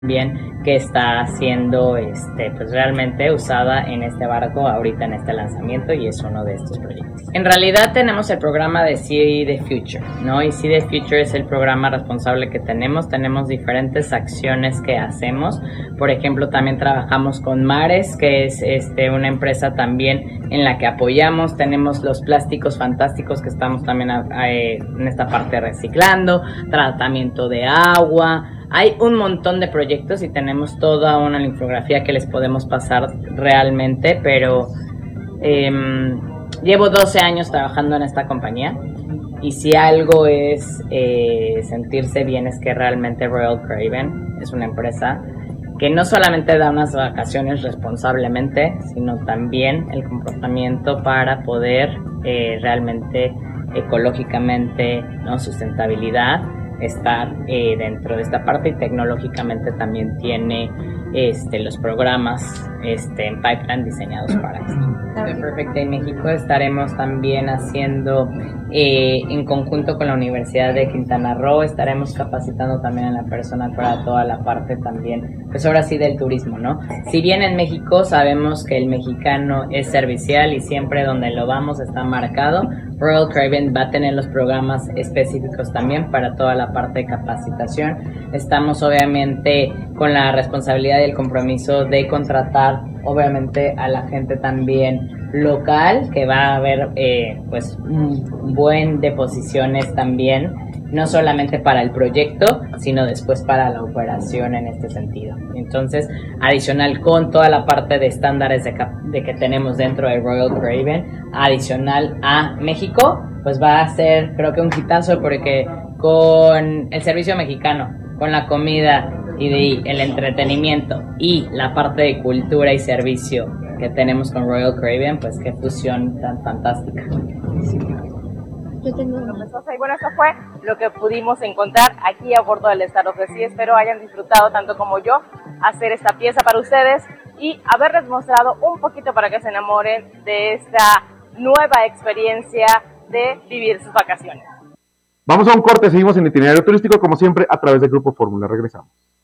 también que está siendo pues realmente usada en este barco ahorita en este lanzamiento, y es uno de estos proyectos. En realidad tenemos el programa de See the Future, ¿no? Y See the Future es el programa responsable que tenemos diferentes acciones que hacemos. Por ejemplo, también trabajamos con Mares, que es una empresa también en la que apoyamos. Tenemos los plásticos fantásticos que estamos también en esta parte reciclando, tratamiento de agua. Hay un montón de proyectos y tenemos toda una infografía que les podemos pasar realmente, pero llevo 12 años trabajando en esta compañía, y si algo es sentirse bien es que realmente Royal Caribbean es una empresa que no solamente da unas vacaciones responsablemente, sino también el comportamiento para poder realmente ecológicamente, ¿no? Sustentabilidad, estar dentro de esta parte, y tecnológicamente también tiene los programas en pipeline diseñados para esto. En Perfect Day México estaremos también haciendo en conjunto con la Universidad de Quintana Roo, estaremos capacitando también a la persona para toda la parte también, pues ahora sí, del turismo, ¿no? Si bien en México sabemos que el mexicano es servicial y siempre donde lo vamos está marcado, Royal Caribbean va a tener los programas específicos también para toda la parte de capacitación. Estamos obviamente con la responsabilidad y el compromiso de contratar obviamente a la gente también local, que va a haber pues un buen de posiciones también, no solamente para el proyecto, sino después para la operación en este sentido. Entonces, adicional con toda la parte de estándares de que tenemos dentro de Royal Caribbean, adicional a México, pues va a ser, creo que un hitazo, porque con el servicio mexicano, con la comida y el entretenimiento y la parte de cultura y servicio que tenemos con Royal Caribbean, pues qué fusión tan fantástica. Yo tengo una y bueno, eso fue lo que pudimos encontrar aquí a bordo del Star of the Sea. Espero hayan disfrutado tanto como yo hacer esta pieza para ustedes y haberles mostrado un poquito para que se enamoren de esta nueva experiencia de vivir sus vacaciones. Vamos a un corte, seguimos en Itinerario Turístico como siempre a través del Grupo Fórmula. Regresamos.